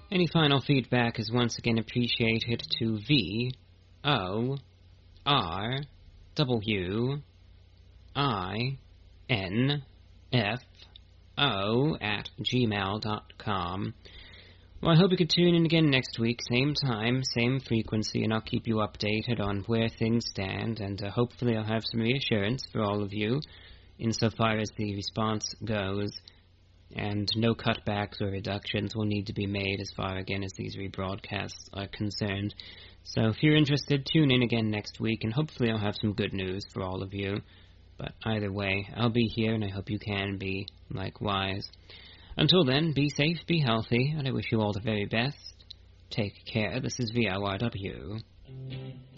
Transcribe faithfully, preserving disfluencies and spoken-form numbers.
Any final feedback is once again appreciated to V O R W I N F O at gmail dot com. Well, I hope you could tune in again next week, same time, same frequency, and I'll keep you updated on where things stand, and uh, hopefully I'll have some reassurance for all of you insofar as the response goes, and no cutbacks or reductions will need to be made as far, again, as these rebroadcasts are concerned. So if you're interested, tune in again next week, and hopefully I'll have some good news for all of you. But either way, I'll be here, and I hope you can be likewise. Until then, be safe, be healthy, and I wish you all the very best. Take care. This is V O R W.